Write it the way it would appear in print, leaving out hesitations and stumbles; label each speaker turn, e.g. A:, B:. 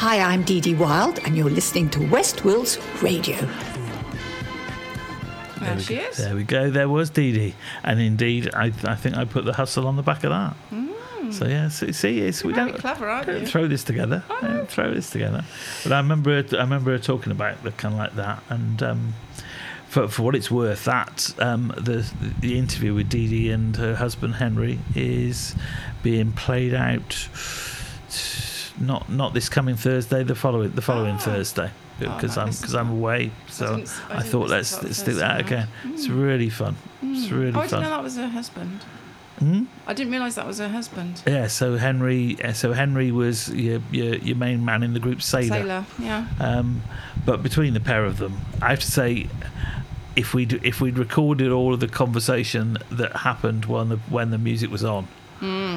A: Hi, I'm Dee Dee Wild, and you're listening to West Wills Radio.
B: There she is.
C: There we go. There was Dee Dee. And indeed, I think I put the hustle on the back of that. So, yeah, see, we don't,
B: clever, aren't you?
C: throw this together. Don't throw this together. But I remember her talking about the kind of like that. And for what it's worth, that the interview with Dee Dee and her husband Henry is being played out not this coming Thursday, the following Thursday. Because I'm away, so I thought let's do that again. It's really fun. It's really fun.
B: I didn't know that was her husband. I didn't realise that was her husband.
C: Yeah, so Henry was your main man in the group, Sailor.
B: Yeah.
C: But between the pair of them, I have to say, if we'd recorded all of the conversation that happened when the music was on.